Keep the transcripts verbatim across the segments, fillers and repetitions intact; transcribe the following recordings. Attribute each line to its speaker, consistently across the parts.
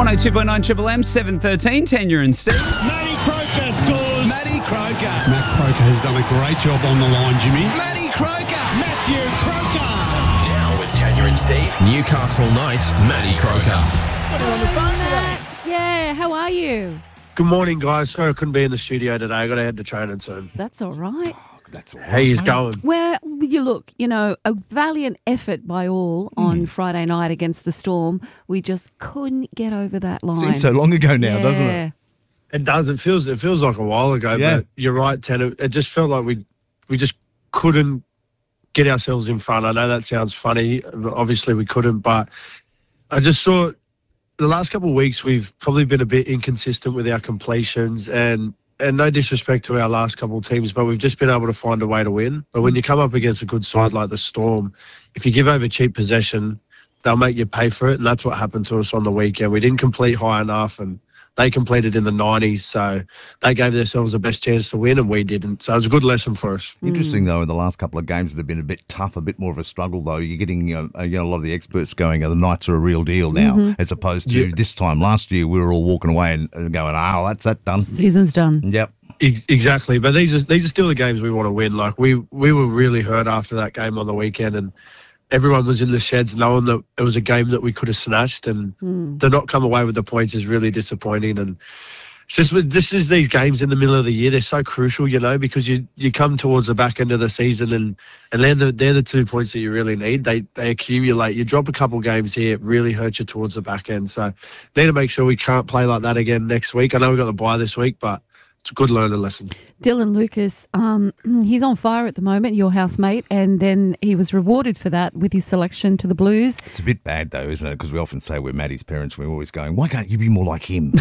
Speaker 1: one oh two point nine Triple M, seven thirteen, Tanya and Steve.
Speaker 2: Matty Croker scores.
Speaker 3: Matty Croker.
Speaker 4: Matt Croker has done a great job on the line, Jimmy.
Speaker 3: Matty Croker.
Speaker 2: Matthew Croker.
Speaker 3: Now with Tanya and Steve, Newcastle Knights, Matty Croker.
Speaker 5: Yeah, how are you?
Speaker 6: Good morning, guys. Sorry I couldn't be in the studio today. I got to head to training soon.
Speaker 5: That's all right.
Speaker 1: That's all
Speaker 6: How he's
Speaker 1: mate.
Speaker 6: going?
Speaker 5: Well, you look, you know, a valiant effort by all on Friday night against the Storm. We just couldn't get over that line.
Speaker 7: Seems so long ago now,
Speaker 5: yeah.
Speaker 7: doesn't it?
Speaker 6: It does. It feels. It feels like a while ago.
Speaker 7: Yeah.
Speaker 6: But you're right, Ten. It, it just felt like we we just couldn't get ourselves in front. I know that sounds funny. Obviously, we couldn't. But I just saw the last couple of weeks we've probably been a bit inconsistent with our completions and. And no disrespect to our last couple of teams, but we've just been able to find a way to win. But when you come up against a good side like the Storm, if you give over cheap possession, they'll make you pay for it. And that's what happened to us on the weekend. We didn't complete high enough and they completed in the nineties. So they gave themselves the best chance to win and we didn't. So it was a good lesson for us.
Speaker 7: Interesting, though, in the last couple of games that have been a bit tough, a bit more of a struggle, though. You're getting you know, you know, a lot of the experts going, oh, the Knights are a real deal now,
Speaker 5: Mm-hmm.
Speaker 7: as opposed to
Speaker 6: Yeah.
Speaker 7: this time last year, we were all walking away and, and going, oh, that's that done.
Speaker 5: Season's done.
Speaker 7: Yep.
Speaker 6: Ex- Exactly, but these are these are still the games we want to win. Like we we were really hurt after that game on the weekend, and everyone was in the sheds knowing that it was a game that we could have snatched, and to not come away with the points is really disappointing. And it's just with- this is these games in the middle of the year, they're so crucial, you know, because you you come towards the back end of the season, and and they're the they're the two points that you really need. They they accumulate. You drop a couple games here, it really hurts you towards the back end. So need to make sure we can't play like that again next week. I know we got the bye this week, but. It's a good learning lesson.
Speaker 5: Dylan Lucas, um, he's on fire at the moment, your housemate, and then he was rewarded for that with his selection to the Blues.
Speaker 7: It's a bit bad, though, isn't it? Because we often say we're Maddie's parents. We're always going, why can't you be more like him?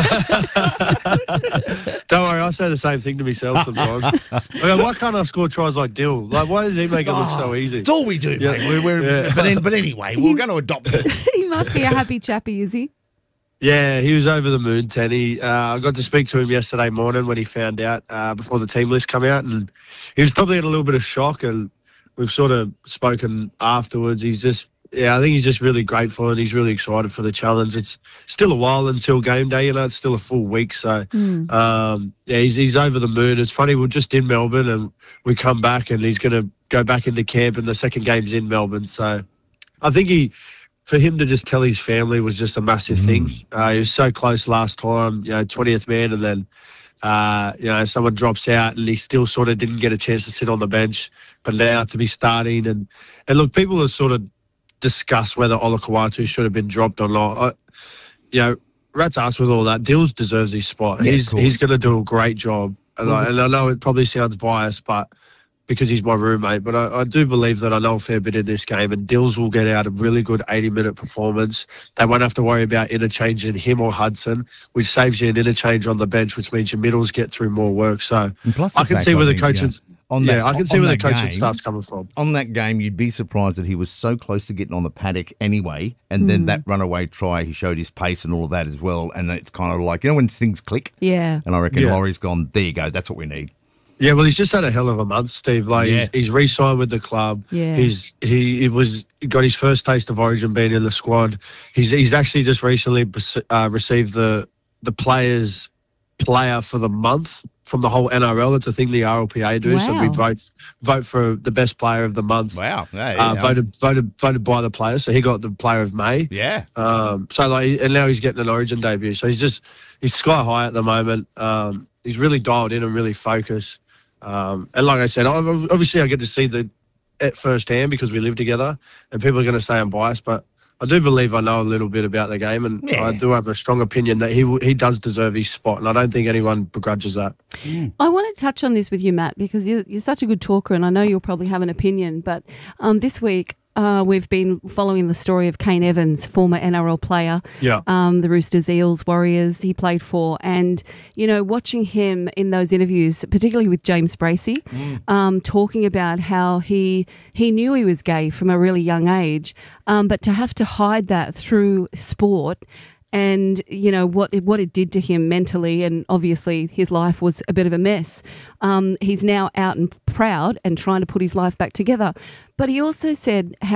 Speaker 6: Don't worry, I say the same thing to myself sometimes. I go, why can't I score tries like Dill? Like, why does he make it look so easy?
Speaker 7: It's all we do,
Speaker 6: Yeah.
Speaker 7: mate. We're, we're,
Speaker 6: Yeah.
Speaker 7: but, in, but anyway, we're going to adopt it.
Speaker 5: He must be a happy chappy, is he?
Speaker 6: Yeah, he was over the moon, Tenny. Uh, I got to speak to him yesterday morning when he found out uh, before the team list come out, and he was probably in a little bit of shock, and we've sort of spoken afterwards. He's just, yeah, I think he's just really grateful and he's really excited for the challenge. It's still a while until game day, you know, it's still a full week. So,
Speaker 5: Mm.
Speaker 6: um, yeah, he's, he's over the moon. It's funny, we're just in Melbourne and we come back and he's going to go back into camp and the second game's in Melbourne. So I think he... For him to just tell his family was just a massive thing. Uh, he was so close last time, you know, twentieth man, and then, uh, you know, someone drops out and he still sort of didn't get a chance to sit on the bench, but now to be starting. And, and look, people have sort of discussed whether Olakau'atu should have been dropped or not. I, you know, rat's ass with all that. Dills deserves his spot.
Speaker 7: Yeah,
Speaker 6: he's
Speaker 7: of course.
Speaker 6: he's going to do a great job. And, I, and I know it probably sounds biased, but because he's my roommate, but I, I do believe that I know a fair bit in this game, and Dills will get out a really good eighty-minute performance. They won't have to worry about interchanging him or Hudson, which saves you an interchange on the bench, which means your middles get through more work. So
Speaker 7: And plus
Speaker 6: I
Speaker 7: the
Speaker 6: can
Speaker 7: fact,
Speaker 6: see where
Speaker 7: I
Speaker 6: the
Speaker 7: think,
Speaker 6: coaching,
Speaker 7: yeah, on
Speaker 6: yeah,
Speaker 7: that-
Speaker 6: I can see
Speaker 7: on
Speaker 6: where the
Speaker 7: that
Speaker 6: coaching
Speaker 7: game-
Speaker 6: starts coming from.
Speaker 7: On that game, you'd be surprised that he was so close to getting on the paddock anyway, and then that runaway try, he showed his pace and all of that as well, and it's kind of like, you know when things click?
Speaker 5: Yeah.
Speaker 7: And I reckon
Speaker 6: Yeah.
Speaker 7: Laurie's gone, there you go, that's what we need.
Speaker 6: Yeah, well, he's just had a hell of a month, Steve. Like
Speaker 7: Yeah.
Speaker 6: he's, he's re-signed with the club.
Speaker 5: Yeah.
Speaker 6: He's he, he was he got his first taste of Origin being in the squad. He's he's actually just recently uh, received the the players player for the month from the whole N R L. It's a thing the R L P A do. So we
Speaker 5: Wow.
Speaker 6: vote vote for the best player of the month.
Speaker 7: Wow. Hey,
Speaker 6: Uh,
Speaker 7: yeah.
Speaker 6: voted voted voted by the players. So he got the player of May.
Speaker 7: Yeah.
Speaker 6: Um, so like, and now he's getting an Origin debut. So he's just he's sky high at the moment. Um, he's really dialed in and really focused. Um, and like I said, I- obviously I get to see the at first hand because we live together, and people are going to say I'm biased, but I do believe I know a little bit about the game, and
Speaker 7: Yeah.
Speaker 6: I do have a strong opinion that he w- he does deserve his spot, and I don't think anyone begrudges that.
Speaker 5: I want to touch on this with you, Matt, because you're, you're such a good talker, and I know you'll probably have an opinion. But um, this week, uh, we've been following the story of Kane Evans, former N R L player,
Speaker 6: Yeah.
Speaker 5: um, the Roosters, Eels, Warriors he played for. And, you know, watching him in those interviews, particularly with James Bracey, um, talking about how he he knew he was gay from a really young age, um, but to have to hide that through sport and, you know, what it, what it did to him mentally, and obviously his life was a bit of a mess. Um, he's now out and proud and trying to put his life back together. But he also said how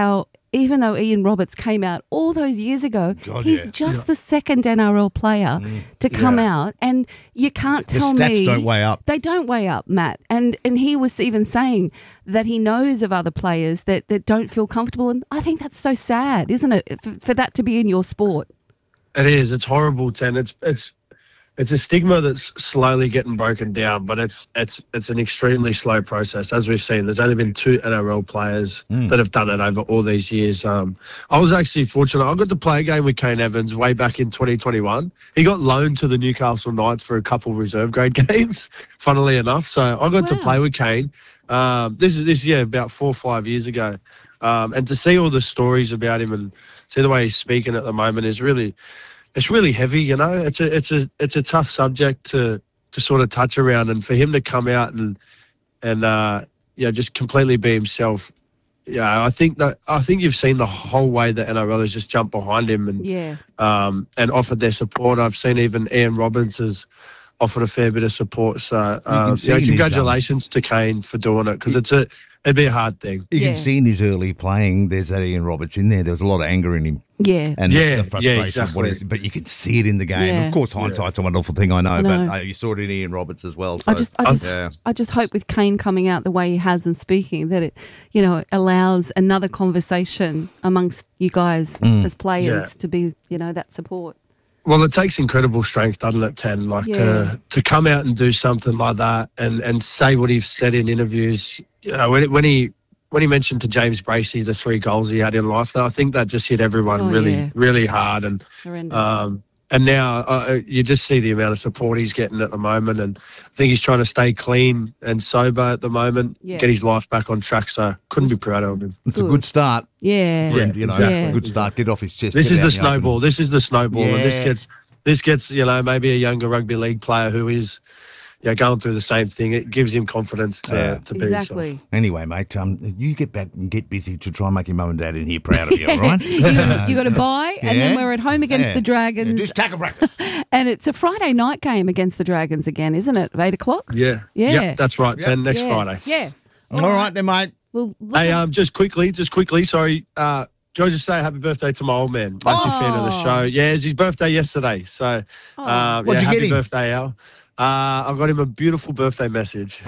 Speaker 5: even though Ian Roberts came out all those years ago,
Speaker 7: God,
Speaker 5: he's
Speaker 7: yeah.
Speaker 5: just the second N R L player to come
Speaker 6: Yeah.
Speaker 5: out, and you can't
Speaker 7: The
Speaker 5: tell
Speaker 7: stats
Speaker 5: me
Speaker 7: don't weigh up.
Speaker 5: They don't weigh up, Matt. And and he was even saying that he knows of other players that, that don't feel comfortable, and I think that's so sad, isn't it, for, for that to be in your sport?
Speaker 6: It is. It's horrible, Ten. It's it's it's a stigma that's slowly getting broken down, but it's it's it's an extremely slow process. As we've seen, there's only been two N R L players
Speaker 7: Mm.
Speaker 6: that have done it over all these years. Um, I was actually fortunate. I got to play a game with Kane Evans way back in twenty twenty-one. He got loaned to the Newcastle Knights for a couple reserve grade games, funnily enough. So I got to
Speaker 5: Wow.
Speaker 6: play with Kane. Um, this is this year about four or five years ago, um, and to see all the stories about him and see the way he's speaking at the moment is really. It's really heavy, you know. It's a it's a it's a tough subject to to sort of touch around, and for him to come out and and uh, yeah, just completely be himself. Yeah, I think that I think you've seen the whole way that N R L has just jumped behind him and
Speaker 5: Yeah.
Speaker 6: um, and offered their support. I've seen even Ian Robbins has offered a fair bit of support. So um,
Speaker 7: see
Speaker 6: yeah,
Speaker 7: in his, um,
Speaker 6: congratulations to Kane for doing it, because it's a it'd be a hard thing.
Speaker 7: You
Speaker 5: Yeah.
Speaker 7: can see in his early playing, there's that Ian Roberts in there. There was a lot of anger in him.
Speaker 5: Yeah.
Speaker 7: And
Speaker 6: Yeah,
Speaker 7: the frustration,
Speaker 6: yeah,
Speaker 7: of
Speaker 6: exactly.
Speaker 7: what it is, but you can see it in the game.
Speaker 5: Yeah.
Speaker 7: Of course, hindsight's a wonderful thing, I know,
Speaker 5: I know.
Speaker 7: but uh, you saw it in Ian Roberts as well. So,
Speaker 5: I just, I just,
Speaker 7: yeah.
Speaker 5: I just hope with Kane coming out the way he has and speaking that it, you know, allows another conversation amongst you guys
Speaker 7: Mm.
Speaker 5: as players
Speaker 6: Yeah.
Speaker 5: to be, you know, that support.
Speaker 6: Well, it takes incredible strength, doesn't it, Ten? Like
Speaker 5: Yeah.
Speaker 6: to to come out and do something like that and, and say what he's said in interviews. You know, when when he when he mentioned to James Bracey the three goals he had in life, though, I think that just hit everyone
Speaker 5: Oh,
Speaker 6: really
Speaker 5: yeah.
Speaker 6: really hard. And
Speaker 5: Horrendous.
Speaker 6: um, and now uh, you just see the amount of support he's getting at the moment. And I think he's trying to stay clean and sober at the moment,
Speaker 5: Yeah.
Speaker 6: get his life back on track. So couldn't be prouder of him.
Speaker 7: It's a
Speaker 5: Good.
Speaker 7: good start.
Speaker 5: yeah.
Speaker 7: For him, you know,
Speaker 6: exactly.
Speaker 5: Yeah.
Speaker 7: a good start. Get off his chest.
Speaker 6: This
Speaker 7: get
Speaker 6: is
Speaker 7: out
Speaker 6: the
Speaker 7: in open.
Speaker 6: snowball. This is the snowball, and this
Speaker 7: Yeah.
Speaker 6: gets this gets you know maybe a younger rugby league player who is yeah going through the same thing. It gives him confidence to,
Speaker 7: Yeah.
Speaker 6: to be himself.
Speaker 5: Exactly.
Speaker 7: Anyway, mate, um, you get back and get busy to try and make your mum and dad in here proud of you, all right?
Speaker 5: you got you got to buy, and then
Speaker 7: Yeah.
Speaker 5: we're at home against
Speaker 7: Yeah.
Speaker 5: the Dragons,
Speaker 7: Yeah, just tackle breakfast.
Speaker 5: and it's a Friday night game against the Dragons again, isn't it? Eight o'clock.
Speaker 6: Yeah,
Speaker 5: Yeah.
Speaker 6: Yep, that's right. Ten next
Speaker 5: yeah.
Speaker 6: Friday.
Speaker 5: Yeah.
Speaker 7: All right then, mate.
Speaker 5: Well, look
Speaker 6: Hey,
Speaker 5: at-
Speaker 6: um, just quickly, just quickly. Sorry, uh, can I just say happy birthday to my old man? Massive fan of the
Speaker 5: Oh.
Speaker 6: show. Yeah, it's his birthday yesterday. So,
Speaker 5: Oh.
Speaker 6: uh,
Speaker 7: What'd
Speaker 6: yeah,
Speaker 7: you get
Speaker 6: happy
Speaker 7: him?
Speaker 6: birthday, Al. Uh, I got him a beautiful birthday message.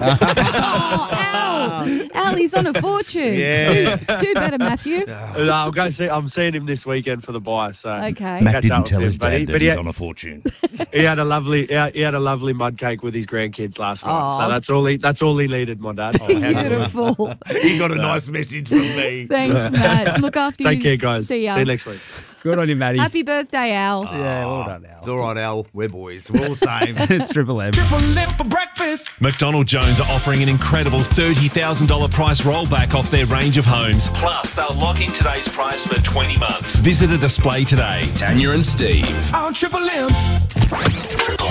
Speaker 5: oh, Al, Al, he's on a fortune.
Speaker 7: Yeah.
Speaker 5: Do, do better, Matthew.
Speaker 6: Uh, I'll go see. I'm seeing him this weekend for the buy. So
Speaker 5: Okay.
Speaker 7: Matt
Speaker 6: catch
Speaker 7: didn't
Speaker 6: up with
Speaker 7: tell
Speaker 6: him,
Speaker 7: his
Speaker 6: but he-
Speaker 7: dad that
Speaker 6: but he
Speaker 7: he's
Speaker 6: had-
Speaker 7: on a fortune.
Speaker 6: he had a lovely, he had, he had a lovely mud cake with his grandkids last night.
Speaker 5: Aw.
Speaker 6: So that's all he, that's all he needed, my dad.
Speaker 5: Beautiful.
Speaker 7: He got a nice message from me.
Speaker 5: Thanks, Matt. Look after you.
Speaker 6: Take care, guys.
Speaker 5: See ya.
Speaker 6: See you next week.
Speaker 1: Good on you, Matty.
Speaker 5: Happy birthday, Al.
Speaker 1: yeah, well done,
Speaker 7: It's
Speaker 1: Al.
Speaker 7: all right, Al. We're boys. We're all the same.
Speaker 1: It's Triple M.
Speaker 3: for breakfast. McDonald Jones are offering an incredible thirty thousand dollars price rollback off their range of homes. Plus, they'll lock in today's price for twenty months. Visit a display today. Tanya and Steve on Triple M. Triple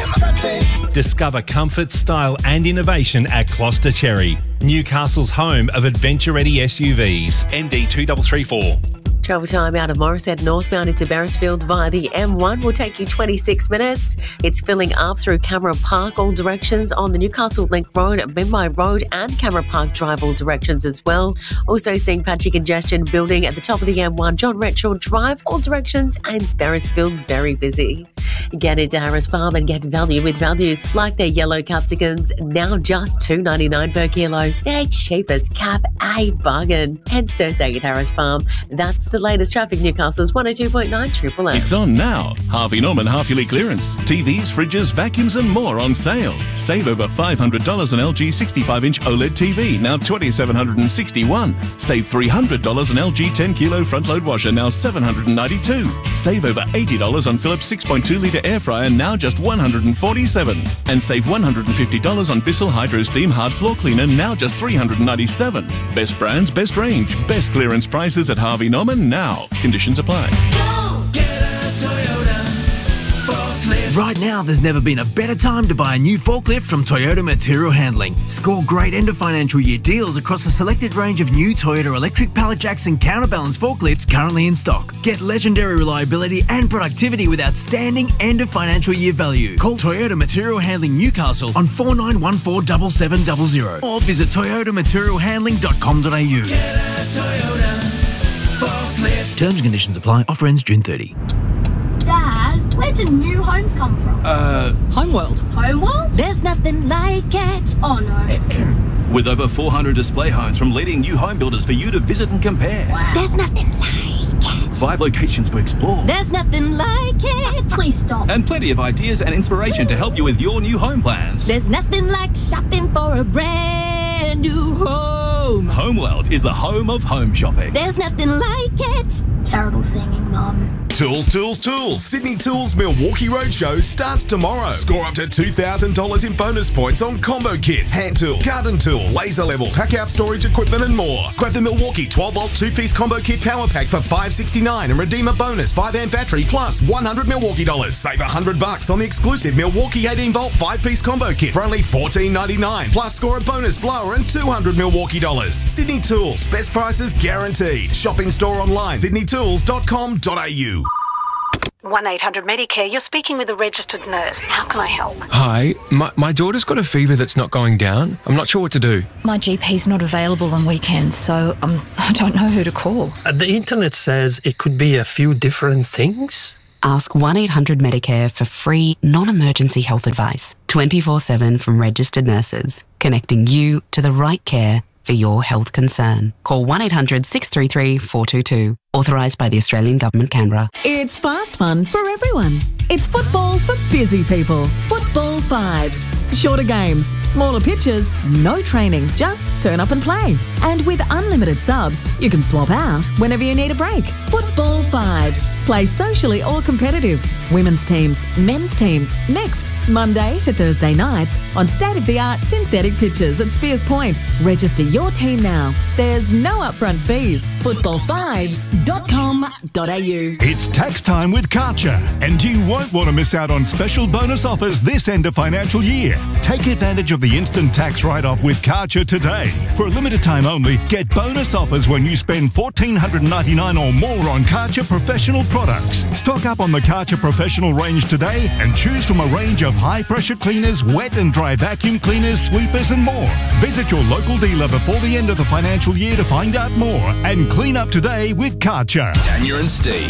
Speaker 3: M. Discover comfort, style and innovation at Gloucester Cherry, Newcastle's home of adventure-ready S U Vs. N D two three three four.
Speaker 8: Travel time out of Morisset northbound into Beresfield via the M one will take you twenty-six minutes. It's filling up through Camera Park all directions on the Newcastle Link Road, Binby Road and Camera Park Drive all directions as well. Also seeing patchy congestion building at the top of the M one, John Retshaw Drive all directions and Beresfield very busy. Get into Harris Farm and get value with values like their yellow capsicums, now just two dollars ninety-nine per kilo. They're cheap as cap, a bargain. Hence Thursday at Harris Farm. That's the latest traffic. Newcastle's one oh two point nine Triple M.
Speaker 9: It's on now. Harvey Norman half-yearly clearance. T Vs, fridges, vacuums and more on sale. Save over five hundred dollars on L G sixty-five inch OLED T V, now two thousand seven hundred sixty-one dollars. Save three hundred dollars on L G ten kilo front-load washer, now seven hundred ninety-two dollars. Save over eighty dollars on Philips six point two litre air fryer, now just one hundred forty-seven dollars. And save one hundred fifty dollars on Bissell Hydro Steam Hard Floor Cleaner, now just three hundred ninety-seven dollars. Best brands, best range, best clearance prices at Harvey Norman now. Conditions apply.
Speaker 10: Right now, there's never been a better time to buy a new forklift from Toyota Material Handling. Score great end of financial year deals across a selected range of new Toyota electric pallet jacks and counterbalance forklifts currently in stock. Get legendary reliability and productivity with outstanding end of financial year value. Call Toyota Material Handling Newcastle on four nine one four seven seven zero zero or visit toyota material handling dot com dot a u.
Speaker 2: Get a Toyota
Speaker 10: Terms and conditions apply. Offer ends June thirtieth.
Speaker 11: Dad, where do new homes come from?
Speaker 12: Uh, Homeworld.
Speaker 11: Homeworld?
Speaker 12: There's nothing like it.
Speaker 11: Oh no.
Speaker 9: With over four hundred display homes from leading new home builders for you to visit and compare.
Speaker 11: Wow.
Speaker 12: There's nothing like it.
Speaker 9: Five locations to explore.
Speaker 12: There's nothing like it.
Speaker 11: Please stop.
Speaker 9: And plenty of ideas and inspiration to help you with your new home plans.
Speaker 12: There's nothing like shopping for a brand new home.
Speaker 9: Homeworld is the home of home shopping.
Speaker 12: There's nothing like it.
Speaker 11: Terrible singing, Mum.
Speaker 13: Tools, Tools, Tools. Sydney Tools Milwaukee Roadshow starts tomorrow. Score up to two thousand dollars in bonus points on combo kits, hand tools, garden tools, laser levels, pack out storage equipment and more. Grab the Milwaukee twelve volt two-piece combo kit power pack for five dollars and sixty-nine cents and redeem a bonus five amp battery plus one hundred Milwaukee dollars. Save one hundred bucks on the exclusive Milwaukee eighteen volt five-piece combo kit for only fourteen ninety-nine. Plus score a bonus blower and two hundred Milwaukee dollars. Sydney Tools. Best prices guaranteed. Shop in store online. sydney tools dot com dot a u.
Speaker 14: one eight hundred Medicare, you're speaking with a registered nurse. How can I help?
Speaker 15: Hi, my, my daughter's got a fever that's not going down. I'm not sure what to do.
Speaker 16: My G P's not available on weekends, so um, I don't know who to call.
Speaker 17: Uh, the internet says it could be a few different things.
Speaker 18: Ask one eight hundred Medicare for free, non-emergency health advice, twenty-four seven from registered nurses, connecting you to the right care for your health concern. Call one eight hundred six three three four two two. Authorised by the Australian Government, Canberra.
Speaker 19: It's fast fun for everyone. It's football for busy people. Football Fives. Shorter games, smaller pitches, no training, just turn up and play. And with unlimited subs, you can swap out whenever you need a break. Football Fives. Play socially or competitive. Women's teams, men's teams, mixed. Monday to Thursday nights on state-of-the-art synthetic pitches at Spears Point. Register your team now. There's no upfront fees. football fives dot com dot a u.
Speaker 20: It's tax time with Karcher, and you won't want to miss out on special bonus offers this end of financial year. Take advantage of the instant tax write-off with Karcher today. For a limited time only, get bonus offers when you spend one thousand four hundred ninety-nine dollars or more on Karcher Professional products. Stock up on the Karcher Professional range today and choose from a range of high-pressure cleaners, wet and dry vacuum cleaners, sweepers and more. Visit your local dealer before the end of the financial year to find out more and clean up today with Karcher.
Speaker 3: Tanya and Steve.